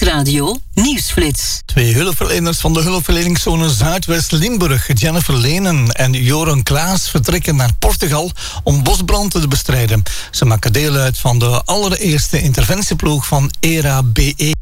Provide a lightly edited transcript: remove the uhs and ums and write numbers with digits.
Nieuwsradio Nieuwsflits. 2 hulpverleners van de hulpverleningszone Zuidwest-Limburg, Jennifer Lenen en Joran Klaas, vertrekken naar Portugal om bosbrand te bestrijden. Ze maken deel uit van de allereerste interventieploeg van ERA BE.